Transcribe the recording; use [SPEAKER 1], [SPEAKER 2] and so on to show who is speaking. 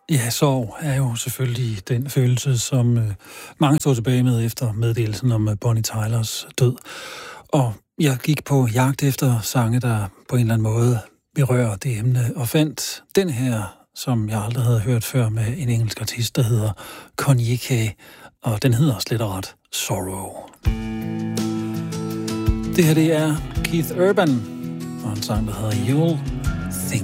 [SPEAKER 1] Ja, sorg er jo selvfølgelig den følelse, som mange står tilbage med efter meddelelsen om Bonnie Tylers død. Og jeg gik på jagt efter sange, der på en eller anden måde berører det emne, og fandt den her, som jeg aldrig havde hørt før, med en engelsk artist, der hedder Kanye, og den hedder slet og ret Sorrow. Det her, det er Keith Urban, og en sang, der hedder You'll Think.